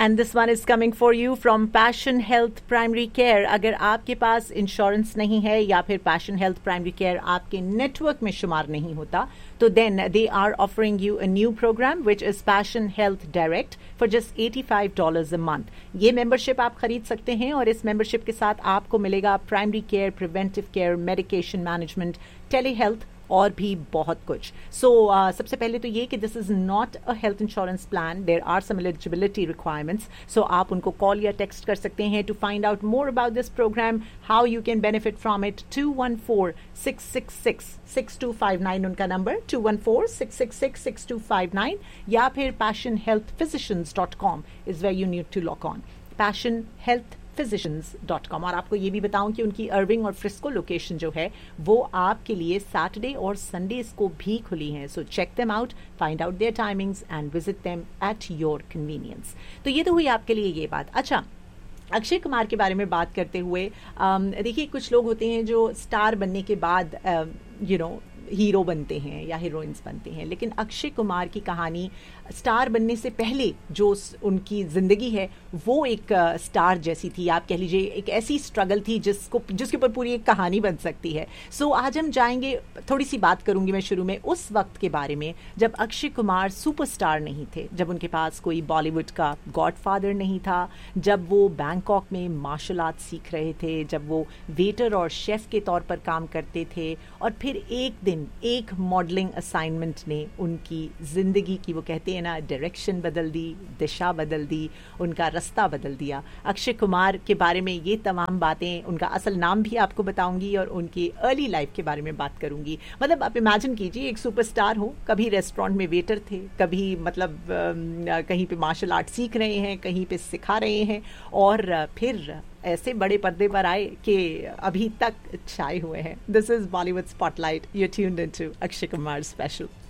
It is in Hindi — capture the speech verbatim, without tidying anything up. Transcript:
And this one is coming for you from passion health primary care. अगर आपके पास इंश्योरेंस नहीं है या फिर पैशन हेल्थ प्राइमरी केयर आपके नेटवर्क में शुमार नहीं होता, तो then they are offering you a new program which is passion health direct for just eighty five dollars a month. ये मेंबरशिप आप खरीद सकते हैं और इस मेंबरशिप के साथ आपको मिलेगा primary care, preventive care, medication management, tele health और भी बहुत कुछ. सो so, uh, सबसे पहले तो ये कि this is not a health insurance plan. There are some eligibility requirements. सो आप उनको कॉल या टेक्स्ट कर सकते हैं to find out more about this programme, how you can benefit from it. To one four six six six six to five nine उनका number, to one four six six six six to five nine, या फिर passion health physicians dot com is where you need to log on. Passion health physicians dot com. और आपको ये भी बताऊं कि उनकी अर्विंग और फ्रिस्को लोकेशन जो है वो आपके लिए सैटरडे और संडेज को भी खुली हैं. So check them out, find out there timings and visit them at your convenience. तो ये तो हुई आपके लिए ये बात. अच्छा, अक्षय कुमार के बारे में बात करते हुए, देखिए कुछ लोग होते हैं जो स्टार बनने के बाद यू नो हीरो बनते हैं या हीरोइंस बनते हैं, लेकिन अक्षय कुमार की कहानी स्टार बनने से पहले जो उनकी जिंदगी है वो एक स्टार जैसी थी. आप कह लीजिए एक ऐसी स्ट्रगल थी जिसको जिसके ऊपर पूरी एक कहानी बन सकती है. सो so, आज हम जाएंगे, थोड़ी सी बात करूंगी मैं शुरू में उस वक्त के बारे में जब अक्षय कुमार सुपरस्टार नहीं थे, जब उनके पास कोई बॉलीवुड का गॉडफादर नहीं था, जब वो बैंकॉक में मार्शल आर्ट सीख रहे थे, जब वो वेटर और शेफ के तौर पर काम करते थे, और फिर एक दिन एक मॉडलिंग असाइनमेंट ने उनकी जिंदगी की, वो कहते हैं ना, डायरेक्शन बदल दी, दिशा बदल दी, उनका रास्ता बदल दिया. अक्षय कुमार के बारे में ये तमाम बातें, उनका असल नाम भी आपको बताऊंगी और उनकी अर्ली लाइफ के बारे में बात करूंगी. मतलब आप इमेजिन कीजिए एक सुपरस्टार हो, कभी रेस्टोरेंट में वेटर थे, कभी मतलब कहीं पे मार्शल आर्ट सीख रहे हैं, कहीं पे सिखा रहे हैं, और फिर ऐसे बड़े पर्दे पर आए कि अभी तक छाए हुए हैं. This is Bollywood spotlight. You tuned into Akshay Kumar special.